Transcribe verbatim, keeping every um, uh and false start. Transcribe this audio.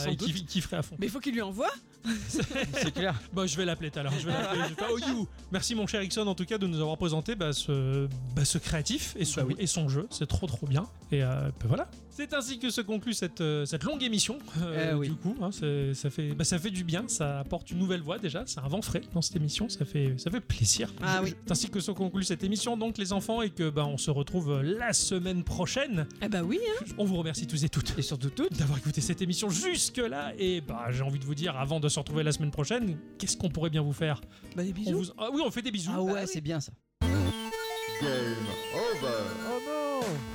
Sans doute. Qui, qui ferait à fond. Mais il faut qu'il lui envoie. C'est clair. Bah, je vais l'appeler tout à l'heure. Je vais l'appeler. Je vais faire, oh you. Merci mon cher Ixon en tout cas de nous avoir présenté bah, ce, bah, ce créatif et son, bah oui. et son jeu. C'est trop trop bien. Et euh, bah, voilà. C'est ainsi que se conclut cette, euh, cette longue émission. Euh, Eh oui. Du coup, hein, c'est, ça, fait, bah, ça fait du bien. Ça apporte une nouvelle voix déjà. C'est un vent frais dans cette émission. Ça fait, ça fait plaisir. Ah oui. C'est ainsi que se conclut cette émission donc les enfants et que bah, on se retrouve la semaine prochaine. Eh bah oui, hein. On vous remercie tous et toutes. Et surtout toutes. D'avoir écouté cette émission jusque-là. Et bah, j'ai envie de vous dire, avant de se retrouver la semaine prochaine, qu'est-ce qu'on pourrait bien vous faire? Bah des On bisous. vous... Ah oui, on fait des bisous. Ah ouais, Bah oui. c'est bien ça. Game over. Oh non.